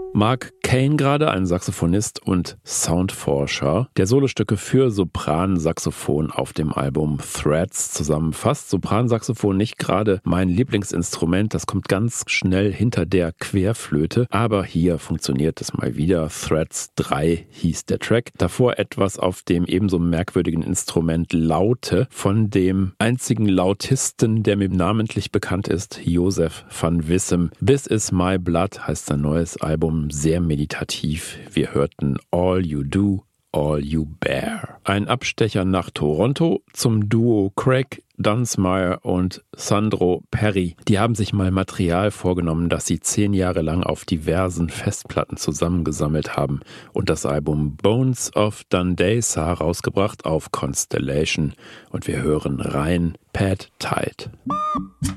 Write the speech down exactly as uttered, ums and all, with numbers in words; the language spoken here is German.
Mark Kane gerade, ein Saxophonist und Soundforscher, der Solostücke für Sopran-Saxophon auf dem Album Threads zusammenfasst. Sopran-Saxophon nicht gerade mein Lieblingsinstrument, das kommt ganz schnell hinter der Querflöte, aber hier funktioniert es mal wieder. Threads drei hieß der Track. Davor etwas auf dem ebenso merkwürdigen Instrument Laute von dem einzigen Lautisten, der mir namentlich bekannt ist, Joseph van Wissem. This Is My Blood heißt sein neues Album, sehr meditativ. Wir hörten All You Do, All You Bear. Ein Abstecher nach Toronto zum Duo Craig Dunsmire und Sandro Perry. Die haben sich mal Material vorgenommen, das sie zehn Jahre lang auf diversen Festplatten zusammengesammelt haben und das Album Bones of Dundaisa rausgebracht auf Constellation. Und wir hören rein Pad Tide.